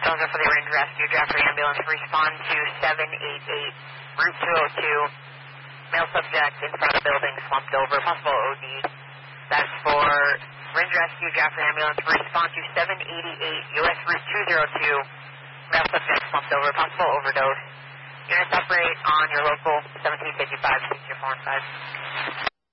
are for the Ranger Rescue Joffrey Ambulance. Respond to 788 Route 202. Male subject in front of the building, slumped over, possible OD. That's for Ranger Rescue Joffrey Ambulance. Respond to 788 US Route 202. Male subject slumped over, possible overdose. Units operate on your local 1755 6415.